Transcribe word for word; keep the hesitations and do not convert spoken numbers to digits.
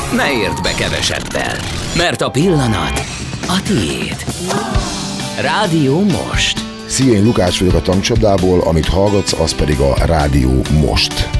ne érd be kevesebbel, mert a pillanat a tiéd. Rádió Most. Szia, én Lukács vagyok a Tankcsapdából, amit hallgatsz, az pedig a Rádió Most.